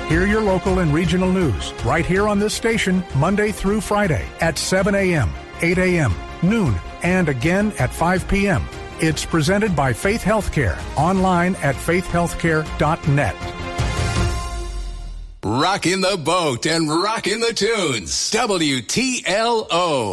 Hear your local and regional news right here on this station Monday through Friday at 7 a.m., 8 a.m., noon, and again at 5 p.m. It's presented by Faith Healthcare, online at faithhealthcare.net. Rockin' the boat and rockin' the tunes. WTLO.